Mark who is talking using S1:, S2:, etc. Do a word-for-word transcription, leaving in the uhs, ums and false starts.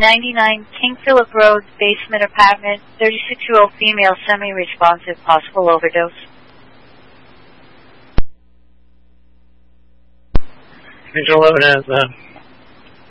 S1: ninety-nine King Philip Road, basement apartment, thirty-six-year-old female, semi-responsive, possible overdose.
S2: Control eleven has uh,